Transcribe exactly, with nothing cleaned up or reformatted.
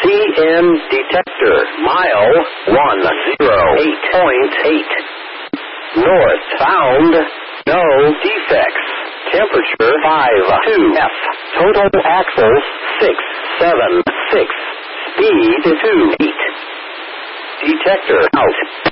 P M detector. Mile one oh eight point eight. North. Found. No defects. Temperature five two F. Total axles six seven six. Speed two eight. Detector out.